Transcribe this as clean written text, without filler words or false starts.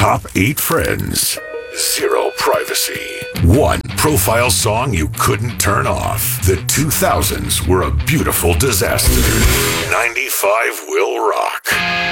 Top 8 friends. Zero privacy. One profile song you couldn't turn off. The 2000s were a beautiful disaster. 95 will rock.